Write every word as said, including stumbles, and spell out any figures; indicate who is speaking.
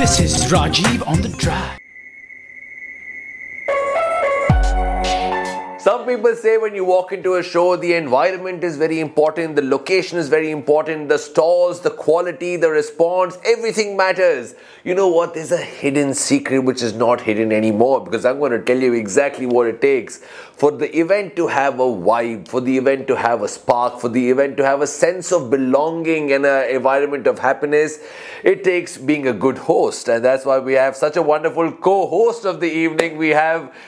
Speaker 1: This is Rajiv on the track.
Speaker 2: Some people say when you walk into a show, the environment is very important, the location is very important, the stalls, the quality, the response, everything matters. You know what? There's a hidden secret which is not hidden anymore, because I'm going to tell you exactly what it takes for the event to have a vibe, for the event to have a spark, for the event to have a sense of belonging and an environment of happiness. It takes being a good host, and that's why we have such a wonderful co-host of the evening. We have